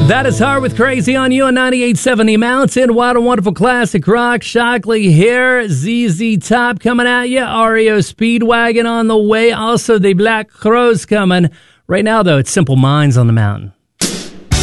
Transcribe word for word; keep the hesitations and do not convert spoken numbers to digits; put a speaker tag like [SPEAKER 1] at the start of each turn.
[SPEAKER 1] That is Hard with Crazy on you on ninety-eight point seven The Mountain. Wild and Wonderful Classic Rock. Shockley here. Z Z Top coming at you. R E O Speedwagon on the way. Also, the Black Crowes coming. Right now, though, it's Simple Minds on the Mountain.